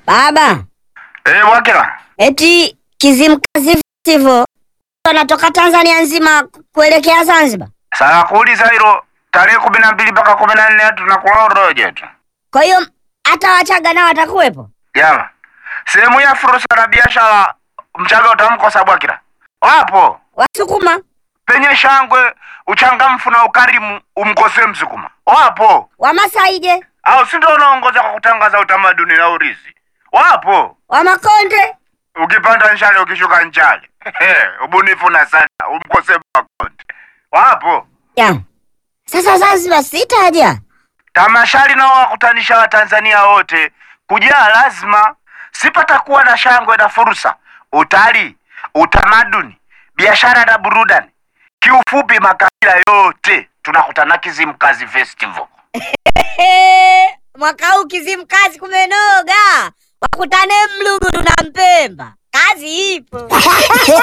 Baba. Wakila. Eti Kizimkazi Festival wanatoka Tanzania nzima kuelekea Zanzibar. Sasa kuuliza hilo tarehe 12 mpaka 14 tunakuwa roje tu. Kwa hiyo hata Wachaga nao watakuwepo. Jama. Sehemu ya fursa na biashara Mchaga utamkosa Bwakila. Wapo. Wasukuma Penye shangwe, uchangamfu na ukarimu umkose Msukuma. Wapo. Wamasai je? Au si ndio unaongoza kwa kutangaza utamaduni na urithi? Wapo. Wamakonde Ukipanda nchale ukishuka nchale. Ubunifu na sana umkose Makonde. Wapo. Ya. Sasa Zanzibar sitaja. Tamashari nao wakutanisha Watanzania wote. Kujaa lazima. Sipatakuwa na shangwe na fursa. Utalii, utamaduni, biashara na burudani. Kiufupi makabila yote tunakutana Kizimkazi Festival. Mwaka huu Kizimkazi kumenoga. Wakutane Mluguru na Mpemba. Kazi ipo.